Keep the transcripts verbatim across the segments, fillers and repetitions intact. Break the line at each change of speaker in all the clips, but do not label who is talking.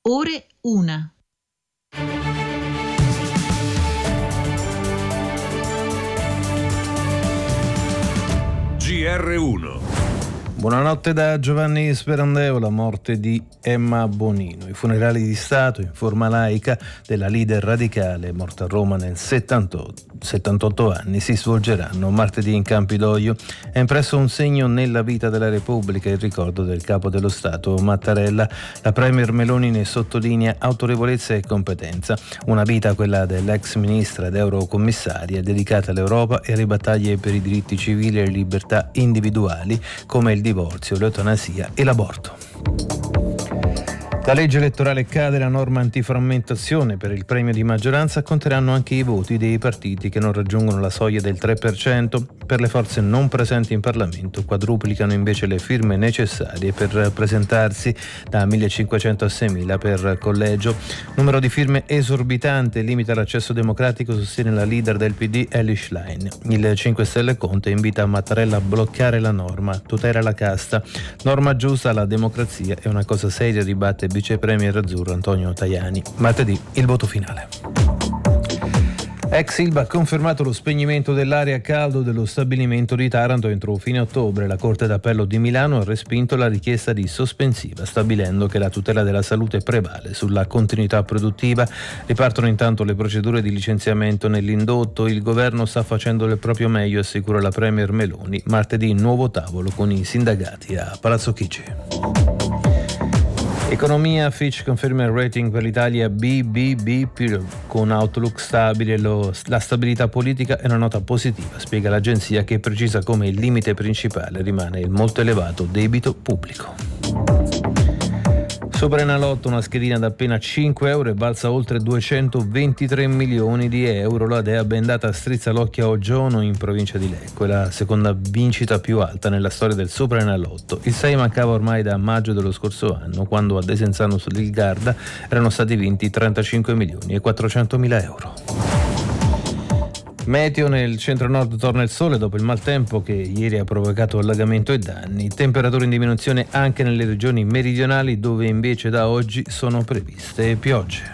Ore una.
G R uno.
Buonanotte da Giovanni Sperandeo. La morte di Emma Bonino. I funerali di Stato in forma laica della leader radicale morta a Roma nel settantotto, settantotto anni si svolgeranno martedì in Campidoglio. È impresso un segno nella vita della Repubblica il ricordo del capo dello Stato Mattarella. La premier Meloni ne sottolinea autorevolezza e competenza. Una vita, quella dell'ex ministra ed eurocommissaria, dedicata all'Europa e alle battaglie per i diritti civili e le libertà individuali come il divorzio, l'eutanasia e l'aborto. La legge elettorale cade, la norma antiframmentazione per il premio di maggioranza conteranno anche i voti dei partiti che non raggiungono la soglia del tre per cento. Per le forze non presenti in Parlamento quadruplicano invece le firme necessarie per presentarsi, da millecinquecento a seimila per collegio. Numero di firme esorbitante, limita l'accesso democratico, sostiene la leader del P D Elly Schlein. Il cinque Stelle Conte invita Mattarella a bloccare la norma, tutela la casta. Norma giusta, la democrazia è una cosa seria, dibatte vice premier azzurro Antonio Tajani. Martedì il voto finale. Ex Ilva ha confermato lo spegnimento dell'area a caldo dello stabilimento di Taranto entro fine ottobre. La Corte d'Appello di Milano ha respinto la richiesta di sospensiva, stabilendo che la tutela della salute prevale sulla continuità produttiva. Ripartono intanto le procedure di licenziamento nell'indotto. Il governo sta facendo del proprio meglio, assicura la premier Meloni. Martedì nuovo tavolo con i sindacati a Palazzo Chigi. Economia, Fitch conferma il rating per l'Italia B B B più, con outlook stabile. Lo, la stabilità politica è una nota positiva, spiega l'agenzia, che precisa come il limite principale rimane il molto elevato debito pubblico. Sopraenalotto, una schedina da appena cinque euro e balza oltre duecentoventitré milioni di euro. La dea bendata strizza l'occhio a Ogiono in provincia di Lecco, è la seconda vincita più alta nella storia del Sopraenalotto. Il sei mancava ormai da maggio dello scorso anno, quando a Desenzano sul Garda erano stati vinti trentacinque milioni e quattrocentomila euro. Meteo: nel centro-nord torna il sole dopo il maltempo che ieri ha provocato allagamento e danni. Temperature in diminuzione anche nelle regioni meridionali, dove invece da oggi sono previste piogge.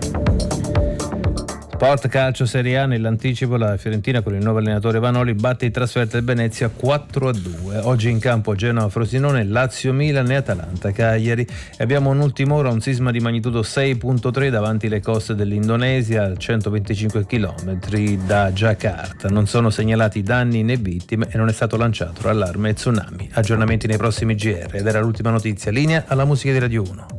Sport calcio Serie A, nell'anticipo la Fiorentina con il nuovo allenatore Vanoli batte in trasferta il Venezia quattro a due. Oggi in campo Genoa Frosinone, Lazio Milan e Atalanta Cagliari. E abbiamo un'ultima ora, un sisma di magnitudo sei virgola tre davanti le coste dell'Indonesia a centoventicinque chilometri da Giacarta. Non sono segnalati danni né vittime e non è stato lanciato l'allarme tsunami. Aggiornamenti nei prossimi G R. Ed era l'ultima notizia. Linea alla musica di Radio uno.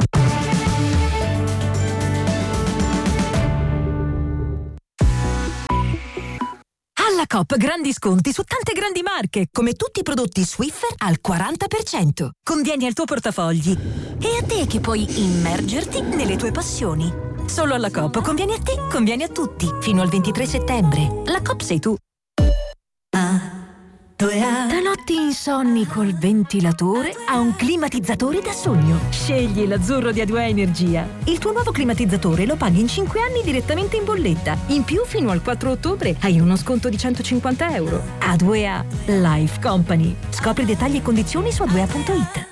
Alla Coop grandi sconti su tante grandi marche, come tutti i prodotti Swiffer al quaranta per cento. Convieni al tuo portafogli e a te che puoi immergerti nelle tue passioni. Solo alla Coop convieni a te, convieni a tutti. Fino al ventitré settembre. La Coop sei tu. Ah. Da notti insonni col ventilatore a un climatizzatore da sogno. Scegli l'azzurro di A due A Energia. Il tuo nuovo climatizzatore lo paghi in cinque anni direttamente in bolletta. In più, fino al quattro ottobre hai uno sconto di centocinquanta euro. A due A Life Company. Scopri dettagli e condizioni su a due a punto it.